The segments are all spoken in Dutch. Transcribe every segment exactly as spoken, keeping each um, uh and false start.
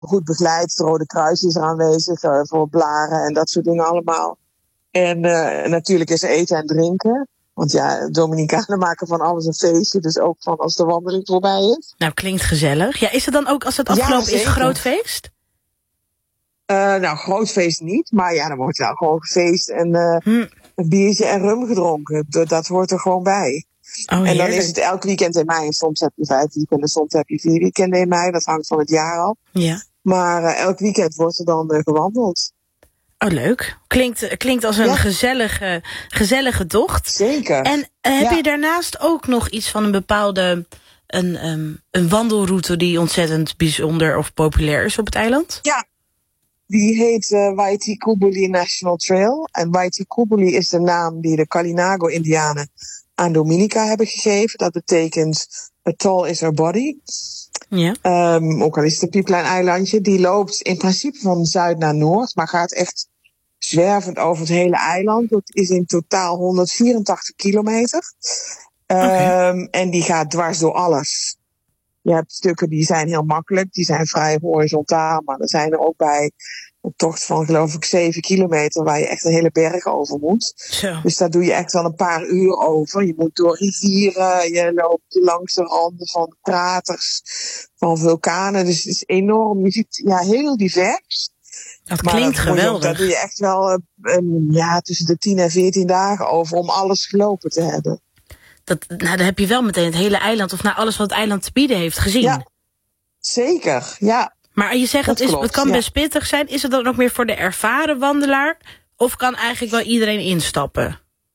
goed begeleid. Het Rode Kruis is er aanwezig uh, voor blaren en dat soort dingen allemaal. En uh, natuurlijk is er eten en drinken. Want ja, Dominicanen maken van alles een feestje. Dus ook van als de wandeling voorbij is. Nou, klinkt gezellig. Ja, is het dan ook als het afgelopen ja, is, groot feest? Uh, nou, groot feest niet. Maar ja, dan wordt wel gewoon gefeest en uh, hm. een biertje en rum gedronken. Dat, dat hoort er gewoon bij. Oh, en dan heerlijk. Is het elk weekend in mei. En soms heb je vijf weekenden, soms heb je vier weekenden in mei. Dat hangt van het jaar af. Ja. Maar uh, elk weekend wordt er dan uh, gewandeld. Oh, leuk. Klinkt, klinkt als een ja. gezellige, gezellige tocht. Zeker. En uh, heb ja. je daarnaast ook nog iets van een bepaalde een, um, een wandelroute die ontzettend bijzonder of populair is op het eiland? Ja. Die heet uh, Waitikubuli National Trail. En Waitikubuli is de naam die de Kalinago-Indianen aan Dominica hebben gegeven. Dat betekent a tall is her body. Ja. Um, ook al is het een piepklein eilandje. Die loopt in principe van zuid naar noord. Maar gaat echt zwervend over het hele eiland. Dat is in totaal honderdvierentachtig kilometer. Um, okay. En die gaat dwars door alles. Je hebt stukken die zijn heel makkelijk. Die zijn vrij horizontaal. Maar er zijn er ook bij een tocht van geloof ik zeven kilometer. Waar je echt een hele berg over moet. Zo. Dus daar doe je echt wel een paar uur over. Je moet door rivieren. Je loopt langs de randen van kraters. Van vulkanen. Dus het is enorm. Je ziet ja, heel divers. Dat maar klinkt dat geweldig. Ook, daar doe je echt wel een, ja, tussen de tien en veertien dagen over. Om alles gelopen te hebben. Dat, nou, dan heb je wel meteen het hele eiland, of nou alles wat het eiland te bieden heeft gezien. Ja, zeker, ja. Maar je zegt, het, is, klopt, het kan ja. best pittig zijn. Is het dan ook meer voor de ervaren wandelaar? Of kan eigenlijk wel iedereen instappen?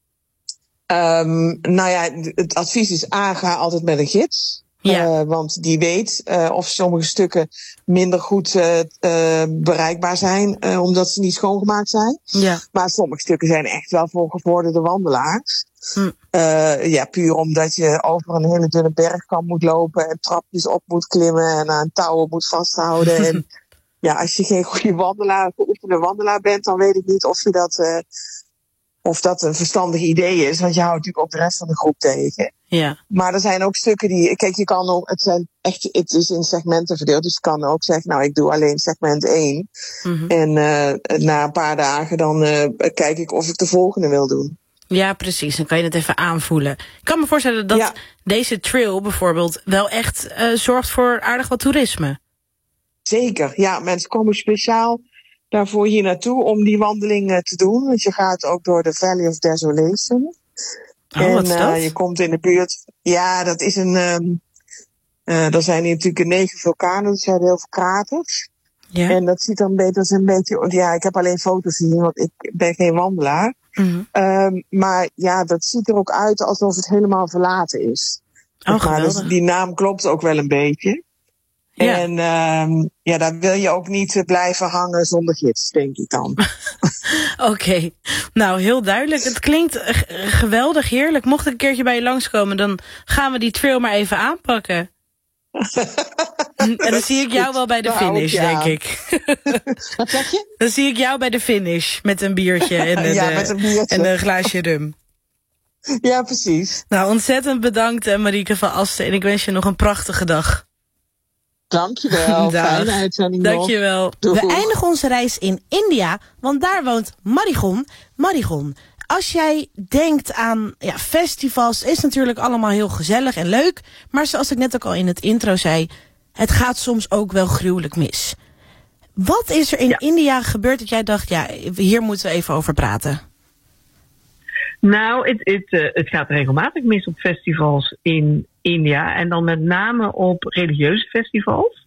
Um, nou ja, het advies is A, ga altijd met een gids. Ja. Uh, want die weet uh, of sommige stukken minder goed uh, uh, bereikbaar zijn, uh, omdat ze niet schoongemaakt zijn. Ja. Maar sommige stukken zijn echt wel voor gevorderde wandelaars. Hm. Uh, ja, puur omdat je over een hele dunne bergkam moet lopen en trapjes op moet klimmen en aan touwen moet vasthouden. En ja, als je geen goede wandelaar, geoefende wandelaar bent, dan weet ik niet of je dat, uh, of dat een verstandig idee is. Want je houdt natuurlijk ook de rest van de groep tegen. Ja. Maar er zijn ook stukken die, kijk, je kan ook, het zijn echt, het is in segmenten verdeeld. Dus je kan ook zeggen, nou, ik doe alleen segment één. Mm-hmm. En uh, na een paar dagen dan uh, kijk ik of ik de volgende wil doen. Ja, precies. Dan kan je het even aanvoelen. Ik kan me voorstellen dat ja. deze trail bijvoorbeeld wel echt uh, zorgt voor aardig wat toerisme. Zeker, ja. Mensen komen speciaal daarvoor hier naartoe om die wandeling uh, te doen. Want je gaat ook door de Valley of Desolation. Oh, en wat is dat? Uh, je komt in de buurt. Ja, dat is een. Um, uh, er zijn hier natuurlijk negen vulkanen, dus zijn heel veel kraters. Ja. En dat ziet er een beetje als een beetje. Ja, ik heb alleen foto's gezien, want ik ben geen wandelaar. Mm-hmm. Um, maar ja, dat ziet er ook uit alsof het helemaal verlaten is. Oh, maar dus die naam klopt ook wel een beetje. Ja. En um, ja, daar wil je ook niet blijven hangen zonder gids, denk ik dan. Oké, okay. Nou heel duidelijk. Het klinkt g- geweldig, heerlijk. Mocht ik een keertje bij je langskomen, dan gaan we die trail maar even aanpakken. En dan zie ik jou wel bij de finish, nou, ja. denk ik. Wat zeg je? Dan zie ik jou bij de finish met een biertje en een, ja, met een, biertje. en een glaasje rum. Ja, precies. Nou, ontzettend bedankt, Marieke van Asten. En ik wens je nog een prachtige dag. Dankjewel. Fijne uitzending. Dankjewel. We eindigen onze reis in India, want daar woont Marigon. Marigon, als jij denkt aan ja, festivals, is natuurlijk allemaal heel gezellig en leuk. Maar zoals ik net ook al in het intro zei, het gaat soms ook wel gruwelijk mis. Wat is er in ja. India gebeurd dat jij dacht, ja, hier moeten we even over praten? Nou, het, het, uh, het gaat regelmatig mis op festivals in India. En dan met name op religieuze festivals.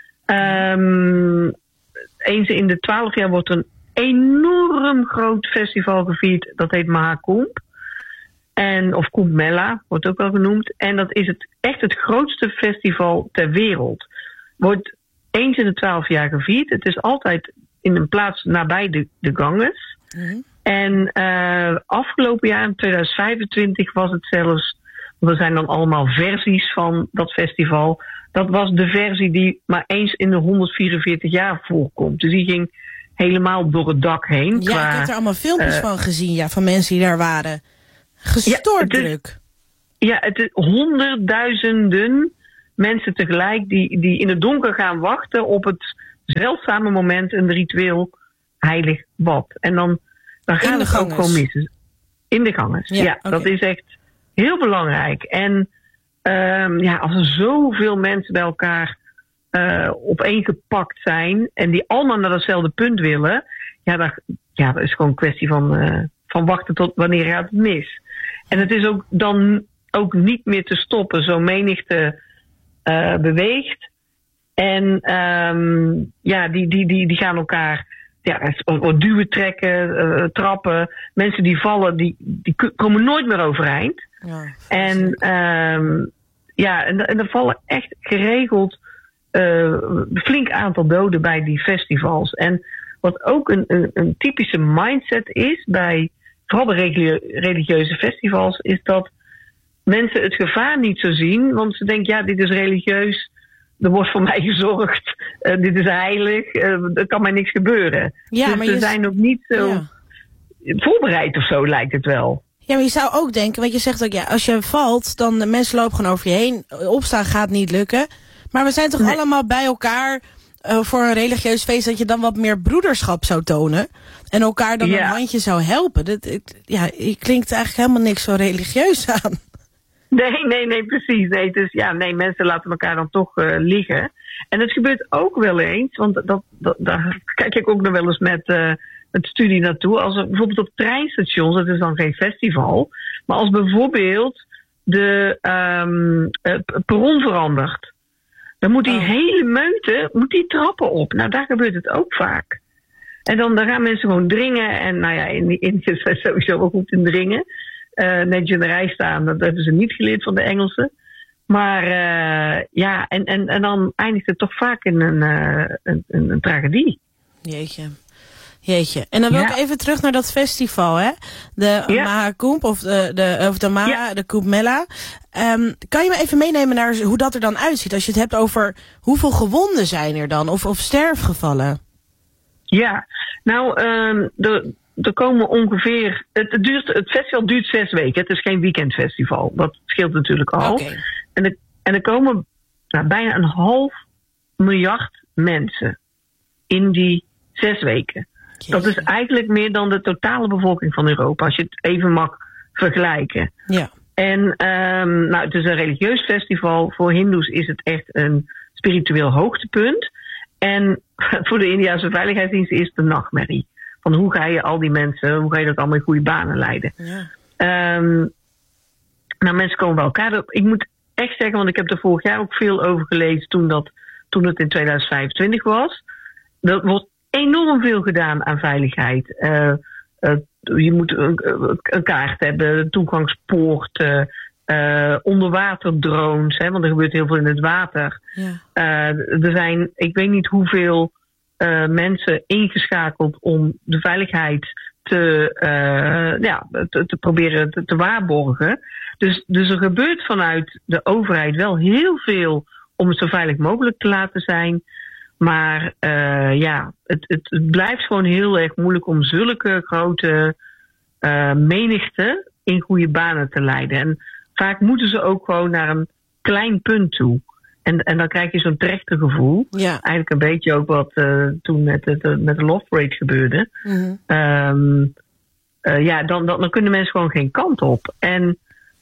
Um, eens in de twaalf jaar wordt een enorm groot festival gevierd. Dat heet Mahakumbh. En, of Kumbh Mela, wordt ook wel genoemd. En dat is het, echt het grootste festival ter wereld. Wordt eens in de twaalf jaar gevierd. Het is altijd in een plaats nabij de, de Ganges. Mm-hmm. En uh, afgelopen jaar, in tweeduizend vijfentwintig, was het zelfs... want er zijn dan allemaal versies van dat festival. Dat was de versie die maar eens in de honderdvierenveertig jaar voorkomt. Dus die ging helemaal door het dak heen. Ja, qua, ik heb er allemaal filmpjes uh, van gezien, ja, van mensen die daar waren. Gestoord ja, druk. Ja, het is honderdduizenden mensen tegelijk die, die in het donker gaan wachten op het zeldzame moment een ritueel heilig bad. En dan, dan gaat het ook gewoon mis. In de ganges, ja. ja okay. Dat is echt heel belangrijk. En um, ja, als er zoveel mensen bij elkaar uh, opeengepakt zijn en die allemaal naar datzelfde punt willen, ja, dat, ja, dat is gewoon een kwestie van, uh, van wachten tot wanneer gaat het mis. En het is ook dan ook niet meer te stoppen. Zo'n menigte uh, beweegt. En um, ja, die, die, die, die gaan elkaar ja, duwen, trekken, uh, trappen. Mensen die vallen, die, die komen nooit meer overeind. Ja, en um, ja, en, en er vallen echt geregeld uh, flink aantal doden bij die festivals. En wat ook een, een, een typische mindset is bij vooral de religieuze festivals, is dat mensen het gevaar niet zo zien, want ze denken, ja, dit is religieus, er wordt voor mij gezorgd, uh, dit is heilig, uh, er kan mij niks gebeuren. Ja, dus maar ze zijn ook niet zo ja. voorbereid of zo, lijkt het wel. Ja, maar je zou ook denken, want je zegt ook, ja, als je valt, dan de mensen lopen gewoon over je heen, opstaan gaat niet lukken. Maar we zijn toch nee. allemaal bij elkaar uh, voor een religieus feest, dat je dan wat meer broederschap zou tonen en elkaar dan ja. een handje zou helpen. Dat, het, ja, je klinkt eigenlijk helemaal niks zo religieus aan. Nee, nee, nee, precies. Nee, dus ja, nee, mensen laten elkaar dan toch uh, liggen. En het gebeurt ook wel eens, want dat, dat, daar kijk ik ook nog wel eens met uh, het studie naartoe. Als er bijvoorbeeld op treinstations, dat is dan geen festival, maar als bijvoorbeeld de um, uh, perron verandert, dan moet die oh. hele meute, moet die trappen op. Nou, daar gebeurt het ook vaak. En dan, dan gaan mensen gewoon dringen. En nou ja, in Indië is het sowieso wel goed in dringen. Uh, netjes in de rij staan, dat hebben ze niet geleerd van de Engelsen. Maar uh, ja, en, en, en dan eindigt het toch vaak in een, uh, een, een, een tragedie. Jeetje. Jeetje. En dan wil ja. ik even terug naar dat festival, hè? De ja. Maha Kumbh, of de, de, of de Maha, ja. de Kumbh Mela. Um, kan je me even meenemen naar hoe dat er dan uitziet? Als je het hebt over hoeveel gewonden zijn er dan? Of, of sterfgevallen? Ja, nou, um, de... Er komen ongeveer. Het, het, duurt, het festival duurt zes weken. Het is geen weekendfestival. Dat scheelt natuurlijk al. Okay. En, er, en er komen nou, bijna een half miljard mensen in die zes weken. Jezus. Dat is eigenlijk meer dan de totale bevolking van Europa, als je het even mag vergelijken. Ja. En um, nou, het is een religieus festival. Voor Hindoes is het echt een spiritueel hoogtepunt. En voor de Indiase Veiligheidsdienst is het een nachtmerrie. Van hoe ga je al die mensen, hoe ga je dat allemaal in goede banen leiden? Ja. Um, nou, mensen komen bij elkaar. Ik moet echt zeggen, want ik heb er vorig jaar ook veel over gelezen toen, dat, toen het in tweeduizend vijfentwintig was. Er wordt enorm veel gedaan aan veiligheid. Uh, uh, je moet een, een kaart hebben, toegangspoorten, uh, onderwaterdrones, hè, want er gebeurt heel veel in het water. Ja. Uh, er zijn, ik weet niet hoeveel Uh, mensen ingeschakeld om de veiligheid te, uh, ja, te, te proberen te, te waarborgen. Dus, dus er gebeurt vanuit de overheid wel heel veel om het zo veilig mogelijk te laten zijn. Maar uh, ja, het, het, het blijft gewoon heel erg moeilijk om zulke grote uh, menigten in goede banen te leiden. En vaak moeten ze ook gewoon naar een klein punt toe. En, en dan krijg je zo'n trechtergevoel. Ja. Eigenlijk een beetje ook wat uh, toen met, het, met de Love Parade gebeurde. Mm-hmm. Um, uh, ja, dan, dan, dan kunnen mensen gewoon geen kant op. En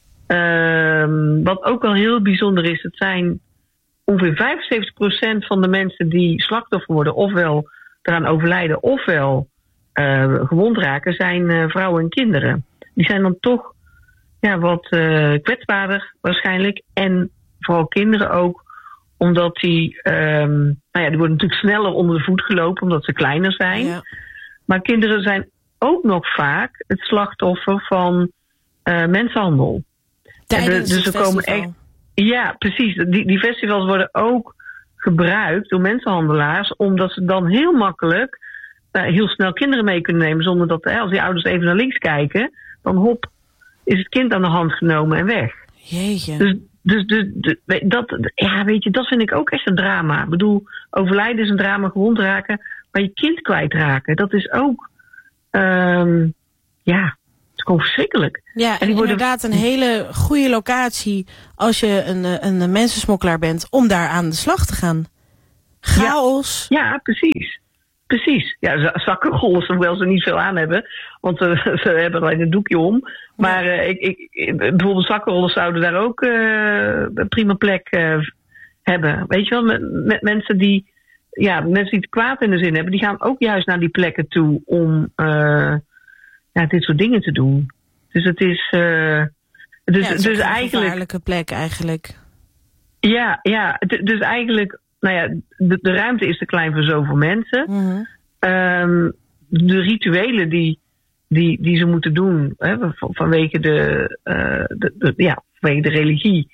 um, wat ook wel heel bijzonder is, het zijn ongeveer vijfenzeventig procent van de mensen die slachtoffer worden, ofwel eraan overlijden, ofwel uh, gewond raken, zijn uh, vrouwen en kinderen. Die zijn dan toch ja, wat uh, kwetsbaarder waarschijnlijk. En vooral kinderen ook, omdat die, um, nou ja, die worden natuurlijk sneller onder de voet gelopen, omdat ze kleiner zijn. Ja. Maar kinderen zijn ook nog vaak het slachtoffer van uh, mensenhandel. Tijdens dus het er komen echt, ja, precies. Die, die festivals worden ook gebruikt door mensenhandelaars, omdat ze dan heel makkelijk uh, heel snel kinderen mee kunnen nemen, zonder dat uh, als die ouders even naar links kijken, dan hop, is het kind aan de hand genomen en weg. Jeetje. Dus, dus de, de, dat, ja, weet je, dat vind ik ook echt een drama. Ik bedoel, overlijden is een drama, gewond raken, maar je kind kwijtraken, dat is ook, um, ja, het is gewoon verschrikkelijk. Ja, en die worden inderdaad een hele goede locatie als je een, een mensensmokkelaar bent om daar aan de slag te gaan. chaos. Ja, ja, precies. Precies. Ja, zakkenrollers, hoewel ze niet veel aan hebben. Want uh, ze hebben alleen een doekje om. Maar uh, ik, ik, bijvoorbeeld zakkenrollers zouden daar ook uh, een prima plek uh, hebben. Weet je wel, met, met mensen die... Ja, mensen die het kwaad in de zin hebben, die gaan ook juist naar die plekken toe om uh, ja, dit soort dingen te doen. Dus het is... Uh, dus, ja, het is dus een eigenlijk... gevaarlijke plek eigenlijk. Ja, ja. Dus eigenlijk... Nou ja, de, de ruimte is te klein voor zoveel mensen. Mm-hmm. Um, de rituelen die, die, die ze moeten doen, hè, vanwege, de, uh, de, de, ja, vanwege de religie,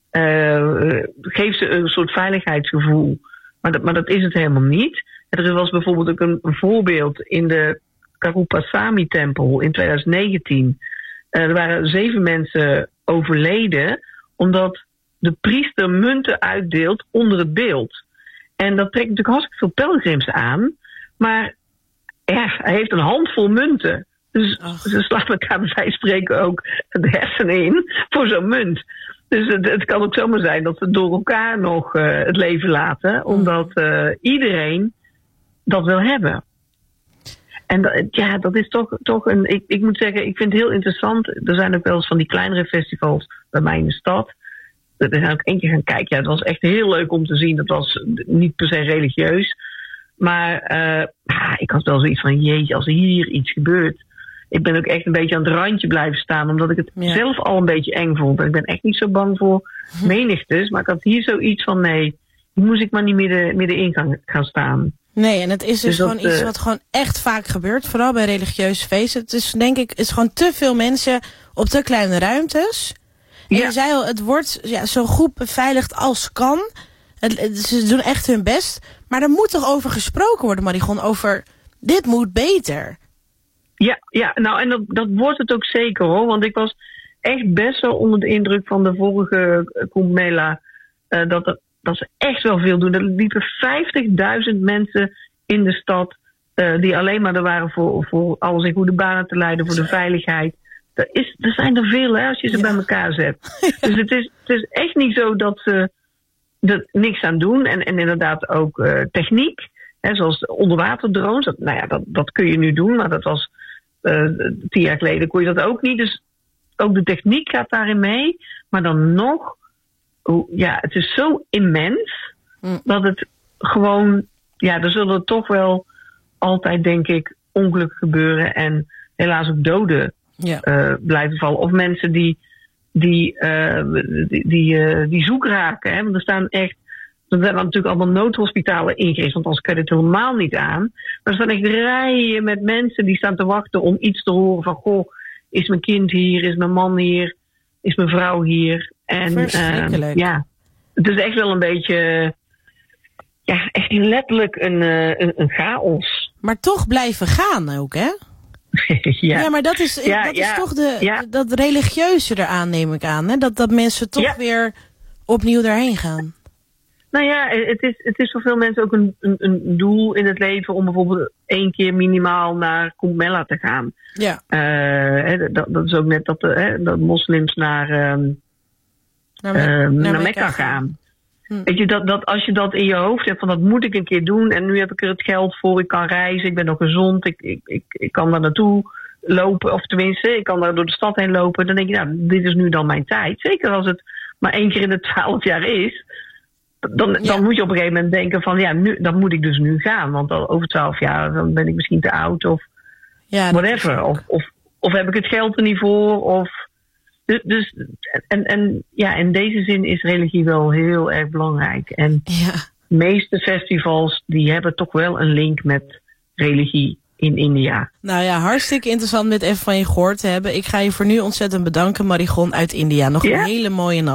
uh, geeft ze een soort veiligheidsgevoel. Maar dat, maar dat is het helemaal niet. Er was bijvoorbeeld ook een, een voorbeeld in de Karupasamy-tempel in twintig negentien. Uh, er waren zeven mensen overleden omdat de priester munten uitdeelt onder het beeld. En dat trekt natuurlijk hartstikke veel pelgrims aan. Maar ja, hij heeft een handvol munten. Dus Ach. ze slaan elkaar bij wijze van spreken ook de hersenen in voor zo'n munt. Dus het, het kan ook zomaar zijn dat ze door elkaar nog uh, het leven laten. Omdat uh, iedereen dat wil hebben. En dat, ja, dat is toch, toch een... Ik, ik moet zeggen, ik vind het heel interessant. Er zijn ook wel eens van die kleinere festivals bij mij in de stad. Er zijn ook één keer gaan kijken. Ja, het was echt heel leuk om te zien. Dat was niet per se religieus. Maar uh, ah, ik had wel zoiets van... Jeetje, als er hier iets gebeurt... Ik ben ook echt een beetje aan het randje blijven staan. Omdat ik het ja. zelf al een beetje eng vond. En ik ben echt niet zo bang voor menigtes. Maar ik had hier zoiets van... Nee, hier moest ik maar niet midden, middenin gaan, gaan staan. Nee, en het is dus, dus gewoon dat, iets wat gewoon echt vaak gebeurt. Vooral bij religieuze feesten. Het is denk ik... Het is gewoon te veel mensen op te kleine ruimtes... En ja. je zei al, het wordt ja, zo goed beveiligd als kan. Het, het, ze doen echt hun best. Maar er moet toch over gesproken worden, Marigon, over dit moet beter. Ja, ja nou en dat, dat wordt het ook zeker hoor. Want ik was echt best wel onder de indruk van de vorige Kumbh Mela. Uh, dat, er, dat ze echt wel veel doen. Er liepen vijftigduizend mensen in de stad. Uh, die alleen maar er waren voor, voor alles in goede banen te leiden. Voor de veiligheid. Er, is, er zijn er veel hè, als je ze ja. bij elkaar zet. Ja. Dus het is, het is echt niet zo dat ze er niks aan doen. En, en inderdaad ook uh, techniek. Hè, zoals onderwaterdrones. Dat, nou ja, dat, dat kun je nu doen. Maar dat was uh, tien jaar geleden kon je dat ook niet. Dus ook de techniek gaat daarin mee. Maar dan nog. Ja, het is zo immens. Mm. Dat het gewoon. Ja, er zullen toch wel altijd denk ik ongelukken gebeuren. En helaas ook doden. Ja. Uh, blijven vallen. Of mensen die die, uh, die, die, uh, die zoek raken. Hè? Want er staan echt... Er zijn natuurlijk allemaal noodhospitalen ingericht. Want anders kan je het helemaal niet aan. Maar er staan echt rijen met mensen die staan te wachten om iets te horen van... Goh, is mijn kind hier? Is mijn man hier? Is mijn vrouw hier? En uh, ja, het is echt wel een beetje... Ja, echt letterlijk een, uh, een, een chaos. Maar toch blijven gaan ook, hè? ja. ja, maar dat is, ja, dat ja, is toch de, ja. dat religieuze eraan, neem ik aan. Hè? Dat, dat mensen toch ja. weer opnieuw daarheen gaan. Nou ja, het is, het is voor veel mensen ook een, een, een doel in het leven... om bijvoorbeeld één keer minimaal naar Kumbh Mela te gaan. Ja. Uh, dat, dat is ook net dat, hè, dat moslims naar, um, naar, Me- uh, naar, naar Mekka Mekka gaan. gaan. Hm. Weet je, dat, dat als je dat in je hoofd hebt... van dat moet ik een keer doen... en nu heb ik er het geld voor, ik kan reizen... ik ben nog gezond, ik, ik, ik, ik kan daar naartoe lopen... of tenminste, ik kan daar door de stad heen lopen... dan denk je, nou, dit is nu dan mijn tijd. Zeker als het maar één keer in de twaalf jaar is... dan, ja. dan moet je op een gegeven moment denken van... ja, nu, dan moet ik dus nu gaan... want al over twaalf jaar dan ben ik misschien te oud... of ja, whatever. Of, of, of heb ik het geld er niet voor... of Dus, dus en, en ja, in deze zin is religie wel heel erg belangrijk. En ja. de meeste festivals die hebben toch wel een link met religie in India. Nou ja, hartstikke interessant met even van je gehoord te hebben. Ik ga je voor nu ontzettend bedanken, Marigon uit India. Nog ja? een hele mooie nacht.